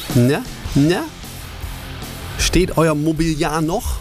Na? Steht euer Mobiliar noch?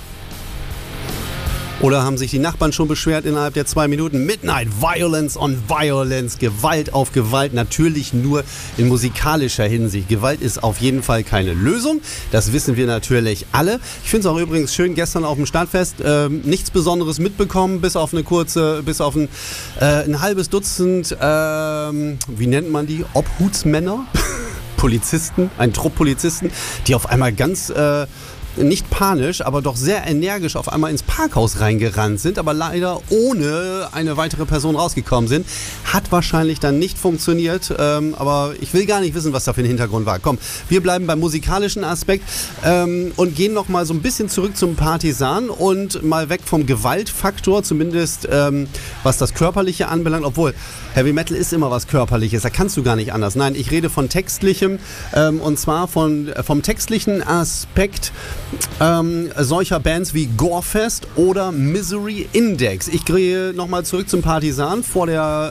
Oder haben sich die Nachbarn schon beschwert innerhalb der 2 Minuten? Midnight, Violence on Violence, Gewalt auf Gewalt, natürlich nur in musikalischer Hinsicht. Gewalt ist auf jeden Fall keine Lösung, das wissen wir natürlich alle. Ich finde es auch übrigens schön, gestern auf dem Stadtfest nichts Besonderes mitbekommen, bis auf ein halbes Dutzend, wie nennt man die, Obhutsmänner? Polizisten, ein Trupp Polizisten, die auf einmal ganz... nicht panisch, aber doch sehr energisch auf einmal ins Parkhaus reingerannt sind, aber leider ohne eine weitere Person rausgekommen sind. Hat wahrscheinlich dann nicht funktioniert, aber ich will gar nicht wissen, was da für ein Hintergrund war. Komm, wir bleiben beim musikalischen Aspekt und gehen noch mal so ein bisschen zurück zum Partisan und mal weg vom Gewaltfaktor, zumindest was das Körperliche anbelangt, obwohl Heavy Metal ist immer was Körperliches, da kannst du gar nicht anders. Nein, ich rede von Textlichem und zwar vom textlichen Aspekt solcher Bands wie Gorefest oder Misery Index. Ich gehe nochmal zurück zum Partisan. Vor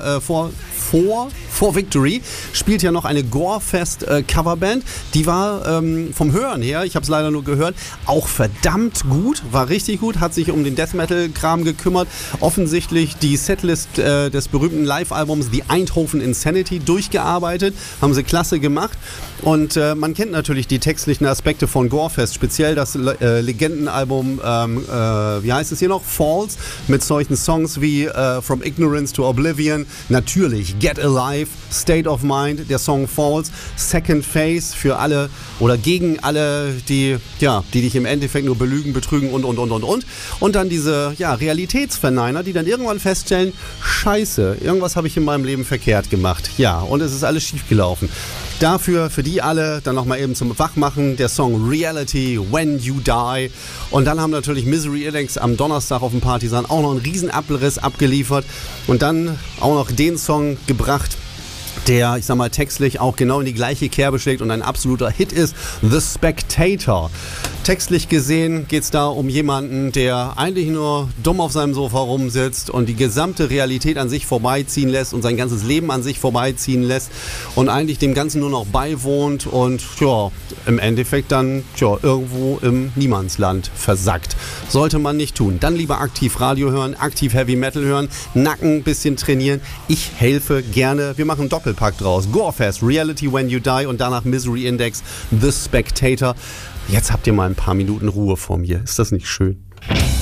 Victory spielt ja noch eine Gorefest Coverband. Die war vom Hören her, ich habe es leider nur gehört, auch verdammt gut, war richtig gut, hat sich um den Death Metal Kram gekümmert. Offensichtlich die Setlist des berühmten Live-Albums The Eindhoven Insanity durchgearbeitet, haben sie klasse gemacht. Und man kennt natürlich die textlichen Aspekte von Gorefest, speziell das Legendenalbum, wie heißt es hier noch? Falls, mit solchen Songs wie From Ignorance to Oblivion, natürlich Get Alive, State of Mind, der Song Falls, Second Phase für alle oder gegen alle, die dich im Endeffekt nur belügen, betrügen und. Und dann diese Realitätsverneiner, die dann irgendwann feststellen, scheiße, irgendwas habe ich in meinem Leben verkehrt gemacht. Ja, und es ist alles schiefgelaufen. Dafür, für die alle, dann nochmal eben zum Wachmachen, der Song Reality, When You Die. Und dann haben natürlich Misery Index am Donnerstag auf dem Partisan auch noch einen riesen Abriss abgeliefert. Und dann auch noch den Song gebracht, der, ich sag mal, textlich auch genau in die gleiche Kerbe schlägt und ein absoluter Hit ist, The Spectator. Textlich gesehen geht es da um jemanden, der eigentlich nur dumm auf seinem Sofa rumsitzt und die gesamte Realität an sich vorbeiziehen lässt und sein ganzes Leben an sich vorbeiziehen lässt und eigentlich dem Ganzen nur noch beiwohnt und im Endeffekt dann irgendwo im Niemandsland versackt. Sollte man nicht tun. Dann lieber aktiv Radio hören, aktiv Heavy Metal hören, Nacken ein bisschen trainieren. Ich helfe gerne. Wir machen einen Doppelpack draus. Gorefest, Reality When You Die und danach Misery Index, The Spectator. Jetzt habt ihr mal ein paar Minuten Ruhe vor mir. Ist das nicht schön?